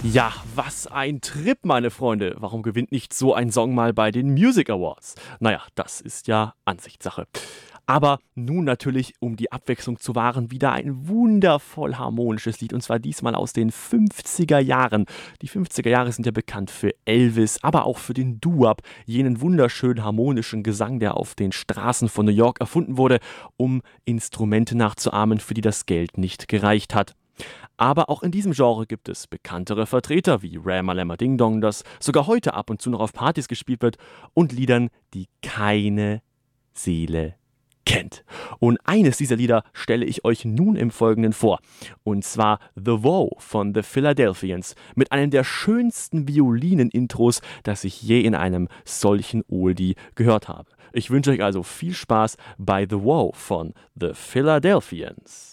Ja, was ein Trip, meine Freunde. Warum gewinnt nicht so ein Song mal bei den Music Awards? Naja, das ist ja Ansichtssache. Aber nun natürlich, um die Abwechslung zu wahren, wieder ein wundervoll harmonisches Lied, und zwar diesmal aus den 50er Jahren. Die 50er Jahre sind ja bekannt für Elvis, aber auch für den Doo-Wop, jenen wunderschönen harmonischen Gesang, der auf den Straßen von New York erfunden wurde, um Instrumente nachzuahmen, für die das Geld nicht gereicht hat. Aber auch in diesem Genre gibt es bekanntere Vertreter wie Ram-a-Lamma Ding Dong, das sogar heute ab und zu noch auf Partys gespielt wird, und Liedern, die keine Seele kennt. Und eines dieser Lieder stelle ich euch nun im Folgenden vor. Und zwar The Woe von The Philadelphians mit einem der schönsten Violinen-Intros, das ich je in einem solchen Oldie gehört habe. Ich wünsche euch also viel Spaß bei The Woe von The Philadelphians.